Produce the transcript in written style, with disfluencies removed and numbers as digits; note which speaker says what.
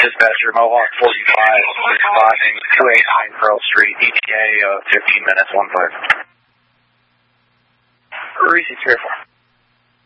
Speaker 1: Dispatcher, Mohawk 45, responding 289 Pearl Street, ETA 15 minutes, 1-5.
Speaker 2: Receive 3-4.